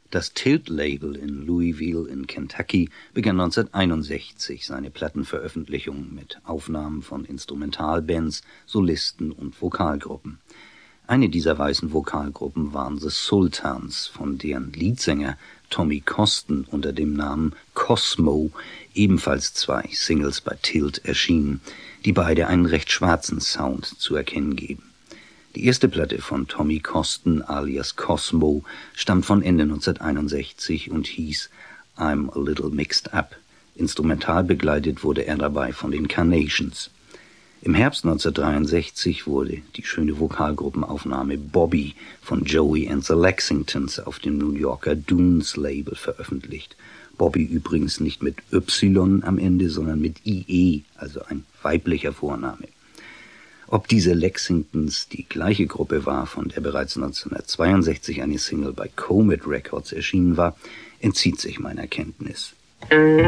Das Tilt-Label in Louisville in Kentucky begann 1961 seine Plattenveröffentlichung mit Aufnahmen von Instrumentalbands, Solisten und Vokalgruppen. Eine dieser weißen Vokalgruppen waren The Sultans, von deren Leadsänger Tommy Coston unter dem Namen Cosmo ebenfalls 2 Singles bei Tilt erschienen, die beide einen recht schwarzen Sound zu erkennen geben. Die erste Platte von Tommy Coston alias Cosmo stammt von Ende 1961 und hieß I'm a Little Mixed Up. Instrumental begleitet wurde er dabei von den Carnations. Im Herbst 1963 wurde die schöne Vokalgruppenaufnahme Bobby von Joey and the Lexingtons auf dem New Yorker Dunes Label veröffentlicht. Bobby übrigens nicht mit Y am Ende, sondern mit IE, also ein weiblicher Vorname. Ob diese Lexingtons die gleiche Gruppe war, von der bereits 1962 eine Single bei Comet Records erschienen war, entzieht sich meiner Kenntnis.